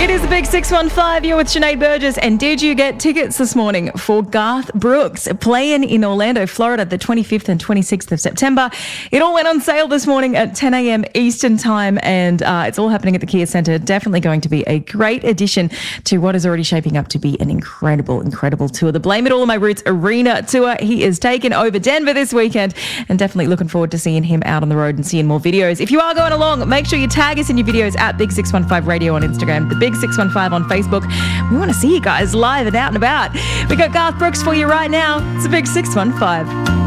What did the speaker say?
It is the Big 615. You're with Sinead Burgess. And did you get tickets this morning for Garth Brooks playing in Orlando, Florida, the 25th and 26th of September? It all went on sale this morning at 10 a.m. Eastern time, and it's all happening at the Kia Centre. Definitely going to be a great addition to what is already shaping up to be an incredible, incredible tour. The Blame It All on My Roots Arena Tour. He is taking over Denver this weekend, and definitely looking forward to seeing him out on the road and seeing more videos. If you are going along, make sure you tag us in your videos at Big 615 Radio on Instagram, the Big 615 on Facebook. We want to see you guys live and out and about. We got Garth Brooks for you right now. It's a Big 615.